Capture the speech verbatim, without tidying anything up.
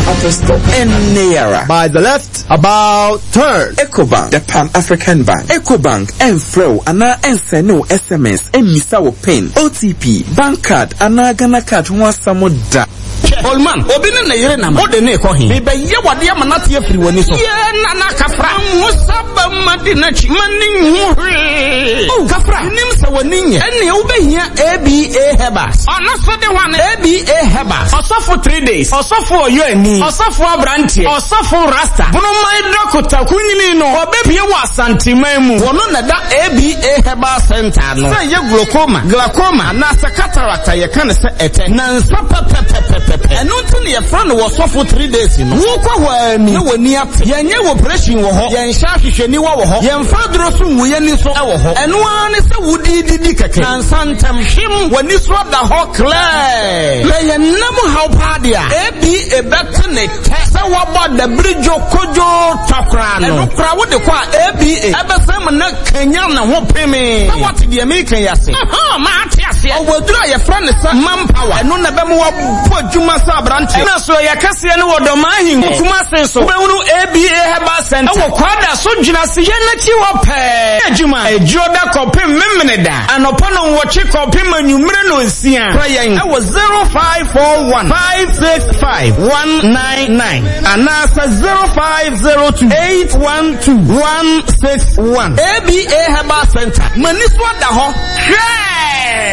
Apple Store and Nayara. By the left, about turn. EcoBank, the Pan-African Bank. EcoBank, and flow, ana and send S M S, and Misawo Pin, O T P, bank card, ana Ghana card, one samoda. Olman, obina na yere na mo de ne ko hin. Me be ye wade amanate afiri woni so. Ye na na kafra. Musaba madina chi mani hwe. Oh kafra, nim se woni nye. Ene wo be hia A B A Hebas. Ono so de wan A B A Hebas. Osofo three days. Osofo oyo ani. Osofo abrantie. Osofo rasta. Bono mai dokota kunyini no. Obepie wa santiman mu. Wono na da A B A Hebas center no. Say ye glaucoma, glaucoma na sa cataract ye kan se ete. Na nsa pepepepepe. And until your friend was off for three days, you know. Walk no one near Yan operation wo ho. Yan shafi ni wo ho. Yan father so we ni so wo ho. And one is a woody didika. And santam him when this what the ho clear. Le yan namu how padia. E be a better net. Say what about the bridge of Kojo Takrano. And kra wo de kwa A B A. Ebe sem na Kenya na ho peme. Say what the American yase. Ah ma atiase. O wo dura your friend is manpower. And no na be mo wa Masa branch na so ya kase ne wodo mahin kuma sen so be unu A B A Herbal Center wo kwada so jina se ye na chi wo pe adwuma ejoda kopem memene da anopo no wo chi kopem anwumre no nsia prayer e wo zero five four one five six five one nine nine anasa zero five zero two eight one two one six one A B A Herbal Center maniswa da ho hwe